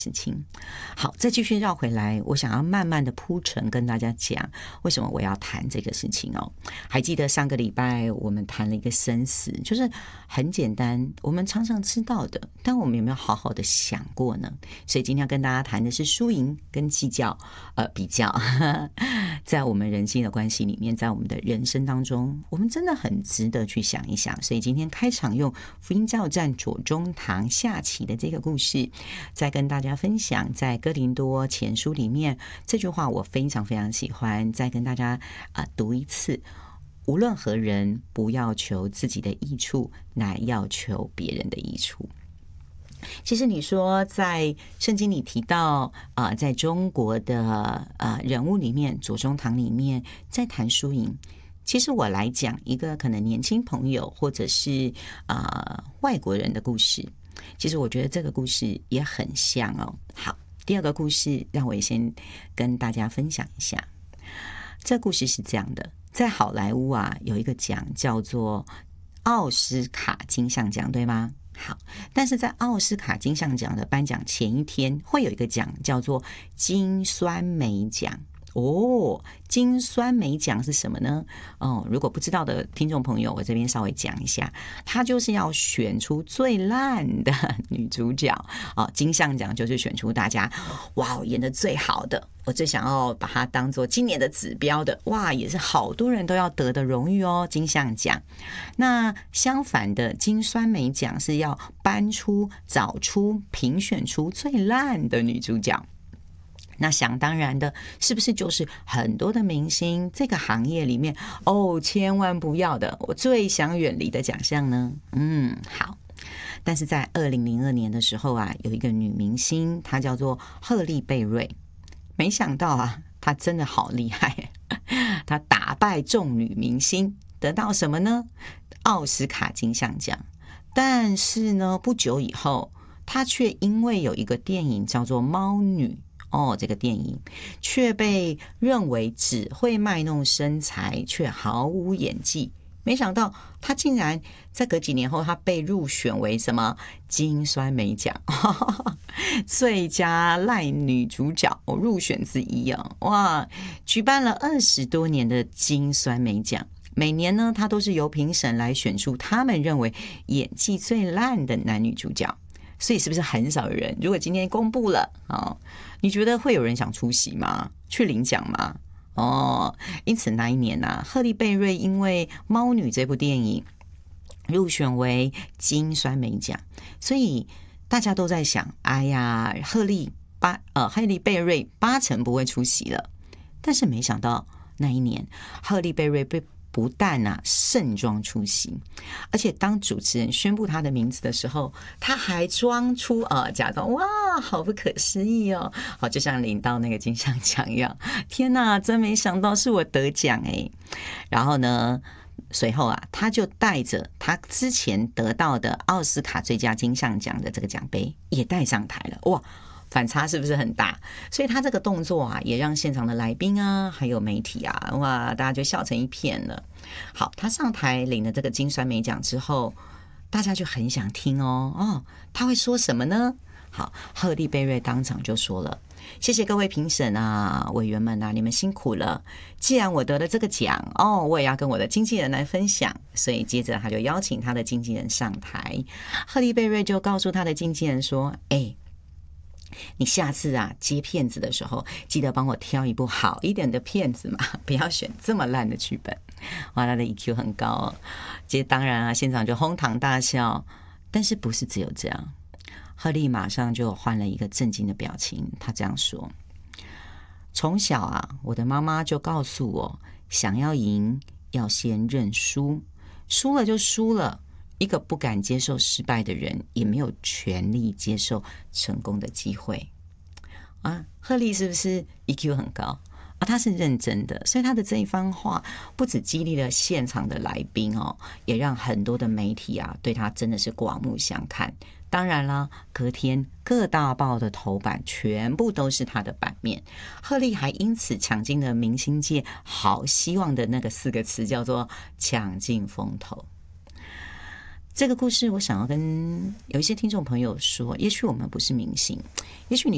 事情。好，再继续绕回来，我想要慢慢的铺陈跟大家讲为什么我要谈这个事情哦。还记得上个礼拜我们谈了一个生死，就是很简单，我们常常知道的，但我们有没有好好的想过呢？所以今天要跟大家谈的是输赢跟计较，比较在我们人性的关系里面，在我们的人生当中，我们真的很值得去想一想。所以今天开场用福音加油站左中堂下棋的这个故事，再跟大家分享在哥林多前书里面这句话，我非常非常喜欢，再跟大家读一次。无论何人，不要求自己的益处，乃要求别人的益处。其实你说在圣经里提到在中国的人物里面，左中堂里面在谈输赢，其实我来讲一个可能年轻朋友或者是外国人的故事，其实我觉得这个故事也很像哦。好，第二个故事让我也先跟大家分享一下。这故事是这样的，在好莱坞有一个奖叫做奥斯卡金像奖，对吗？好，但是在奥斯卡金像奖的颁奖前一天，会有一个奖叫做金酸梅奖。金酸梅奖是什么呢？如果不知道的听众朋友，我这边稍微讲一下，它就是要选出最烂的女主角金像奖就是选出大家演得最好的，我最想要把它当做今年的指标的，也是好多人都要得的荣誉哦，金像奖。那相反的，金酸梅奖是要找出评选出最烂的女主角。那想当然的，是不是就是很多的明星这个行业里面千万不要的，我最想远离的奖项呢？好。但是在2002年的时候有一个女明星，她叫做赫利贝瑞。没想到她真的好厉害，她打败众女明星，得到什么呢？奥斯卡金像奖。但是呢，不久以后，她却因为有一个电影叫做《猫女》。这个电影却被认为只会卖弄身材，却毫无演技。没想到他竟然在隔几年后，他被入选为什么金酸梅奖最佳烂女主角入选之一举办了20多年的金酸梅奖，每年呢，他都是由评审来选出他们认为演技最烂的男女主角。所以是不是很少有人，如果今天公布了你觉得会有人想出席吗？去领奖吗？因此那一年赫利贝瑞因为《猫女》这部电影入选为金酸梅奖，所以大家都在想，赫利贝瑞8成不会出席了。但是没想到那一年，赫利贝瑞不但盛装出席，而且当主持人宣布他的名字的时候，他还装出假装好不可思议就像领到那个金像奖一样。天哪，真没想到是我得奖然后呢，随后他就带着他之前得到的奥斯卡最佳金像奖的这个奖杯也带上台了。反差是不是很大？所以他这个动作也让现场的来宾还有媒体大家就笑成一片了。好，他上台领了这个金酸梅奖之后，大家就很想听他会说什么呢？好，赫利贝瑞当场就说了：谢谢各位评审委员们你们辛苦了。既然我得了这个奖我也要跟我的经纪人来分享。所以接着他就邀请他的经纪人上台，赫利贝瑞就告诉他的经纪人说：你下次接片子的时候，记得帮我挑一部好一点的片子嘛，不要选这么烂的剧本。他的 EQ 很高其实当然现场就哄堂大笑。但是不是只有这样，赫利马上就换了一个震惊的表情。他这样说：从小我的妈妈就告诉我，想要赢要先认输，输了就输了。一个不敢接受失败的人，也没有权利接受成功的机会赫利是不是 EQ 很高他是认真的，所以他的这一番话不只激励了现场的来宾也让很多的媒体对他真的是刮目相看。当然了，隔天各大报的头版全部都是他的版面。赫利还因此抢进了明星界好希望的那个4个词，叫做抢尽风头。这个故事我想要跟有一些听众朋友说，也许我们不是明星，也许你